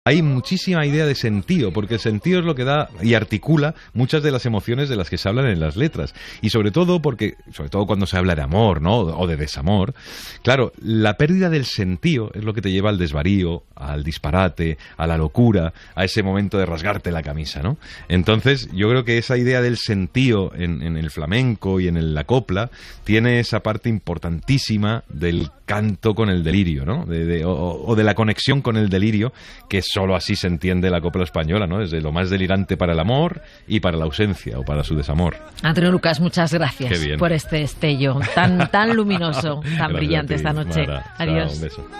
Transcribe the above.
Hay muchísima idea de sentido, porque el sentido es lo que da y articula muchas de las emociones de las que se hablan en las letras. Y sobre todo cuando se habla de amor, ¿no? O de desamor, claro, la pérdida del sentido es lo que te lleva al desvarío, al disparate, a la locura, a ese momento de rasgarte la camisa, ¿no? Entonces, yo creo que esa idea del sentido en el flamenco y en la copla tiene esa parte importantísima del canto con el delirio, ¿no? O de la conexión con el delirio, que solo así se entiende la copla española, ¿no? Desde lo más delirante para el amor y para la ausencia o para su desamor. Antonio Lucas, muchas gracias por este estello tan luminoso, tan brillante esta noche. Mara, Adiós. Un beso.